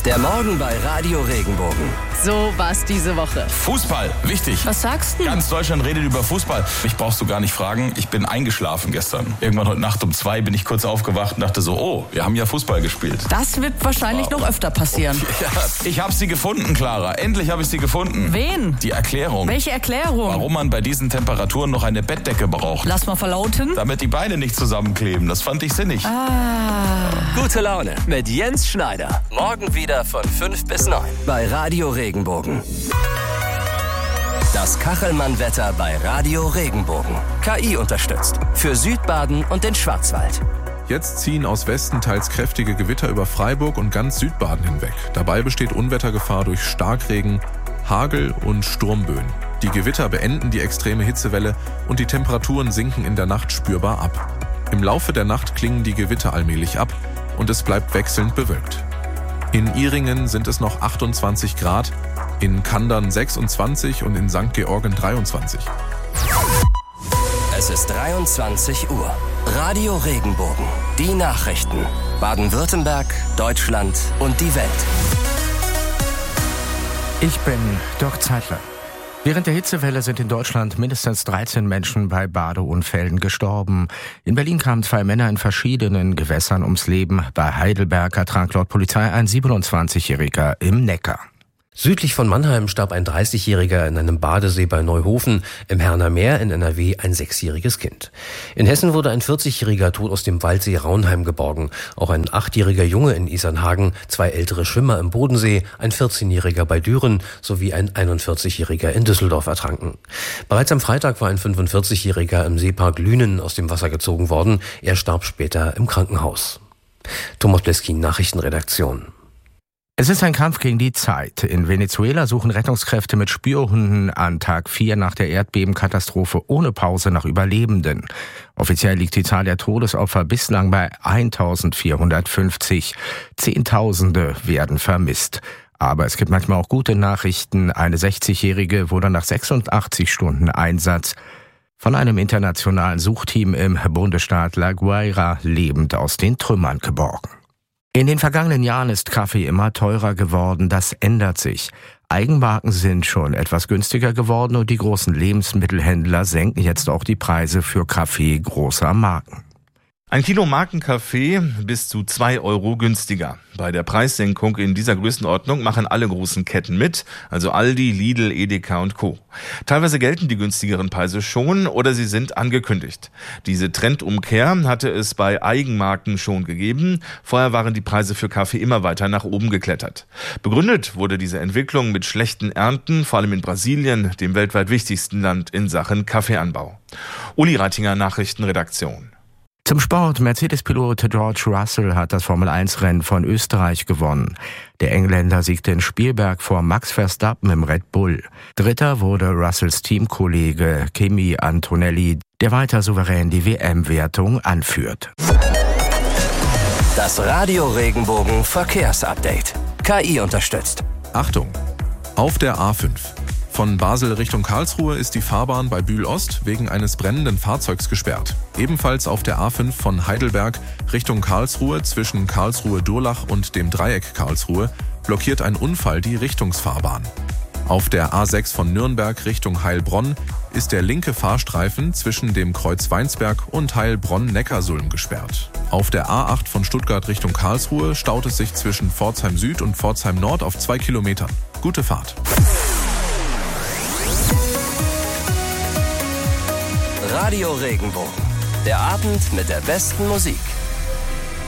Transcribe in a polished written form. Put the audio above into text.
Der Morgen bei Radio Regenbogen. So war's diese Woche. Fußball, wichtig. Was sagst du? Ganz Deutschland redet über Fußball. Mich brauchst du gar nicht fragen. Ich bin eingeschlafen gestern. Irgendwann heute Nacht um 2 bin ich kurz aufgewacht und dachte so, oh, wir haben ja Fußball gespielt. Das wird wahrscheinlich noch öfter passieren. Ja, ich habe sie gefunden, Clara. Endlich habe ich sie gefunden. Wen? Die Erklärung. Welche Erklärung? Warum man bei diesen Temperaturen noch eine Bettdecke braucht. Lass mal verlauten. Damit die Beine nicht zusammenkleben. Das fand ich sinnig. Gute Laune mit Jens Schneider. Morgen wieder von 5 bis 9 bei Radio Regenbogen. Das Kachelmann-Wetter bei Radio Regenbogen. KI unterstützt. Für Südbaden und den Schwarzwald. Jetzt ziehen aus Westen teils kräftige Gewitter über Freiburg und ganz Südbaden hinweg. Dabei besteht Unwettergefahr durch Starkregen, Hagel und Sturmböen. Die Gewitter beenden die extreme Hitzewelle und die Temperaturen sinken in der Nacht spürbar ab. Im Laufe der Nacht klingen die Gewitter allmählich ab und es bleibt wechselnd bewölkt. In Ihringen sind es noch 28 Grad, in Kandern 26 und in St. Georgen 23. Es ist 23 Uhr. Radio Regenbogen. Die Nachrichten. Baden-Württemberg, Deutschland und die Welt. Ich bin Dirk Zeitler. Während der Hitzewelle sind in Deutschland mindestens 13 Menschen bei Badeunfällen gestorben. In Berlin kamen 2 Männer in verschiedenen Gewässern ums Leben. Bei Heidelberg ertrank laut Polizei ein 27-Jähriger im Neckar. Südlich von Mannheim starb ein 30-Jähriger in einem Badesee bei Neuhofen, im Herner Meer in NRW ein 6-jähriges Kind. In Hessen wurde ein 40-jähriger tot aus dem Waldsee Raunheim geborgen. Auch ein 8-jähriger Junge in Isernhagen, 2 ältere Schwimmer im Bodensee, ein 14-jähriger bei Düren sowie ein 41-jähriger in Düsseldorf ertranken. Bereits am Freitag war ein 45-jähriger im Seepark Lünen aus dem Wasser gezogen worden. Er starb später im Krankenhaus. Thomas Bleskin, Nachrichtenredaktion. Es ist ein Kampf gegen die Zeit. In Venezuela suchen Rettungskräfte mit Spürhunden an Tag 4 nach der Erdbebenkatastrophe ohne Pause nach Überlebenden. Offiziell liegt die Zahl der Todesopfer bislang bei 1450. Zehntausende werden vermisst. Aber es gibt manchmal auch gute Nachrichten. Eine 60-Jährige wurde nach 86 Stunden Einsatz von einem internationalen Suchteam im Bundesstaat La Guaira lebend aus den Trümmern geborgen. In den vergangenen Jahren ist Kaffee immer teurer geworden, das ändert sich. Eigenmarken sind schon etwas günstiger geworden und die großen Lebensmittelhändler senken jetzt auch die Preise für Kaffee großer Marken. Ein Kilo Markenkaffee bis zu 2 Euro günstiger. Bei der Preissenkung in dieser Größenordnung machen alle großen Ketten mit, also Aldi, Lidl, Edeka und Co. Teilweise gelten die günstigeren Preise schon oder sie sind angekündigt. Diese Trendumkehr hatte es bei Eigenmarken schon gegeben. Vorher waren die Preise für Kaffee immer weiter nach oben geklettert. Begründet wurde diese Entwicklung mit schlechten Ernten, vor allem in Brasilien, dem weltweit wichtigsten Land in Sachen Kaffeeanbau. Uli Reitinger, Nachrichtenredaktion. Zum Sport. Mercedes-Pilot George Russell hat das Formel-1-Rennen von Österreich gewonnen. Der Engländer siegte in Spielberg vor Max Verstappen im Red Bull. Dritter wurde Russells Teamkollege Kimi Antonelli, der weiter souverän die WM-Wertung anführt. Das Radio Regenbogen Verkehrsupdate. KI unterstützt. Achtung! Auf der A5. Von Basel Richtung Karlsruhe ist die Fahrbahn bei Bühl-Ost wegen eines brennenden Fahrzeugs gesperrt. Ebenfalls auf der A5 von Heidelberg Richtung Karlsruhe zwischen Karlsruhe-Durlach und dem Dreieck Karlsruhe blockiert ein Unfall die Richtungsfahrbahn. Auf der A6 von Nürnberg Richtung Heilbronn ist der linke Fahrstreifen zwischen dem Kreuz Weinsberg und Heilbronn-Neckarsulm gesperrt. Auf der A8 von Stuttgart Richtung Karlsruhe staut es sich zwischen Pforzheim Süd und Pforzheim Nord auf 2 Kilometern. Gute Fahrt! Radio Regenbogen. Der Abend mit der besten Musik.